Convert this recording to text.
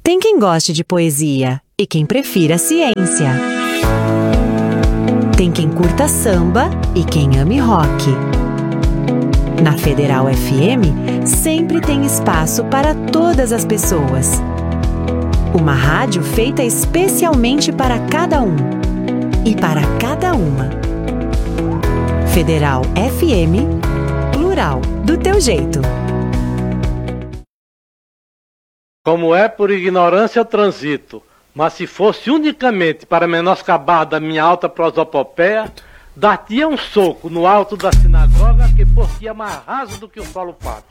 Tem quem goste de poesia e quem prefira ciência. Tem quem curta samba e quem ame rock. Na Federal FM, sempre tem espaço para todas as pessoas. Uma rádio feita especialmente para cada um e para cada uma. Federal FM, plural, do teu jeito. Como é por ignorância eu transito, mas se fosse unicamente para menoscabar da minha alta prosopopeia, dar-te-ia um soco no alto da sinagoga que por ti é mais raso do que o solo pátrio.